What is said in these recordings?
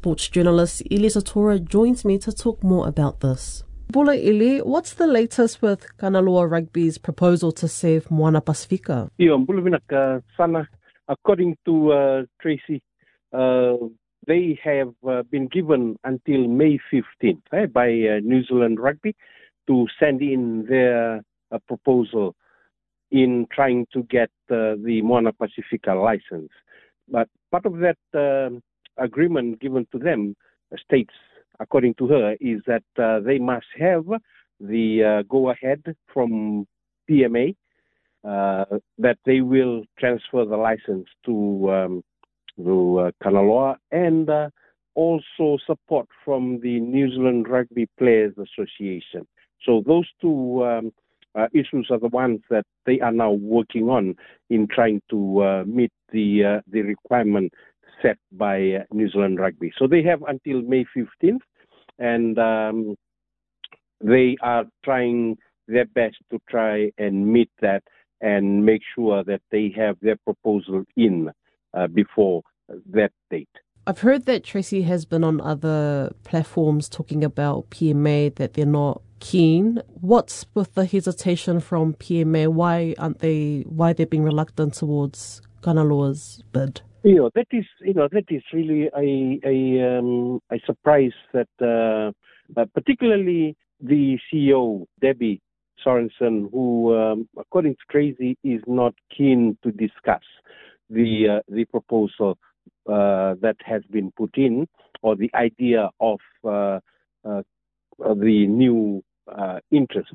sports journalist Ili Satora joins me to talk more about this. Bula Ili, what's the latest with Kanaloa Rugby's proposal to save Moana Pasifika? Sana, according to Tracy, they have been given until May 15th by New Zealand Rugby to send in their proposal in trying to get the Moana Pasifika license. But part of that agreement given to them states, according to her, is that they must have the go-ahead from PMA that they will transfer the license to Kanaloa and also support from the New Zealand Rugby Players Association. So those two issues are the ones that they are now working on in trying to meet the requirement set by New Zealand Rugby. So they have until May 15th, and they are trying their best to try and meet that and make sure that they have their proposal in before that date. I've heard that Tracy has been on other platforms talking about PMA, that they're not keen. What's with the hesitation from PMA? Why they're being reluctant towards Kanaloa's bid? That is really a surprise that particularly the CEO, Debbie Sorensen, who, according to Tracy, is not keen to discuss the proposal that has been put in, or the idea of the new interest.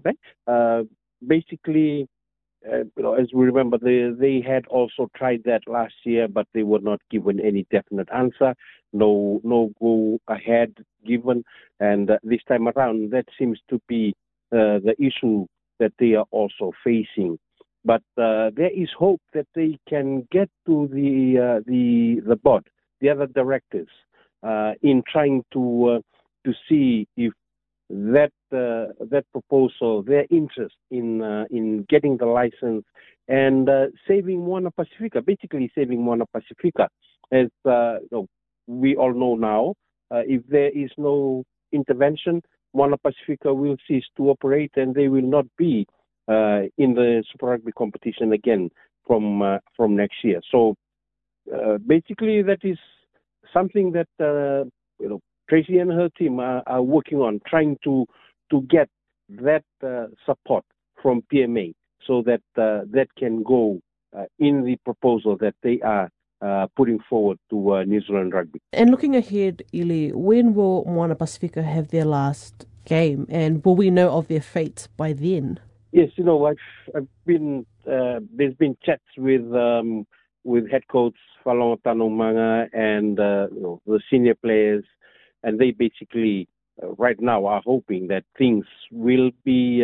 Basically, as we remember, they had also tried that last year, but they were not given any definite answer. No go ahead given, and this time around, that seems to be the issue that they are also facing. But there is hope that they can get to the board, the other directors, in trying to see if that proposal, their interest in getting the license and saving Moana Pasifika, basically saving Moana Pasifika, as we all know now, if there is no intervention, Moana Pasifika will cease to operate and they will not be in the Super Rugby competition again from next year. So basically, that is something that Tracy and her team are working on, trying to get that support from PMA, so that that can go in the proposal that they are putting forward to New Zealand Rugby. And looking ahead, Ili, when will Moana Pasifika have their last game, and will we know of their fate by then? Yes, I've been there's been chats with head coach Falonga Tanomanga and the senior players, and they basically right now are hoping that things will be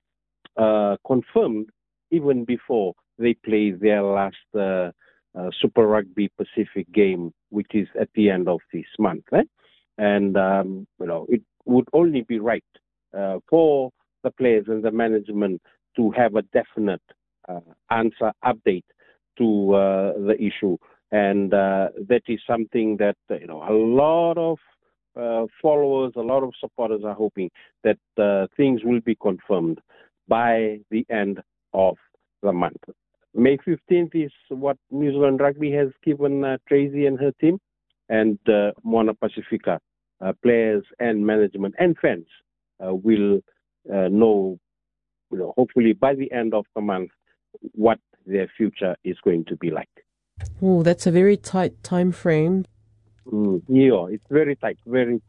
confirmed even before they play their last Super Rugby Pacific game, which is at the end of this month. And it would only be right for the players and the management to have a definite answer update to the issue, and that is something that a lot of followers, a lot of supporters are hoping that things will be confirmed by the end of the month. May 15th is what New Zealand Rugby has given Tracy and her team, and Moana Pasifika players and management and fans will know, hopefully by the end of the month, what their future is going to be like. Oh, that's a very tight time frame. Yeah, it's very tight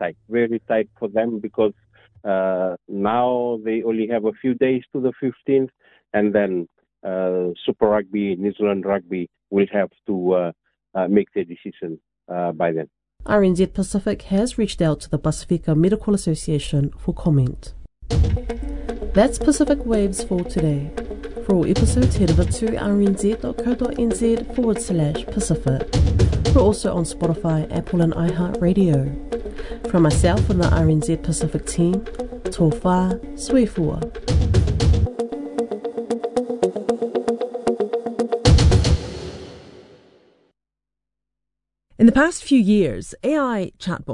for them, because now they only have a few days to the 15th, and then Super Rugby, New Zealand Rugby will have to make their decision by then. RNZ Pacific has reached out to the Pasifika Medical Association for comment. That's Pacific Waves for today. For all episodes, head over to rnz.co.nz/Pacific. We're also on Spotify, Apple and iHeartRadio. From myself and the RNZ Pacific team, tō whā, sui fua. In the past few years, AI chatbots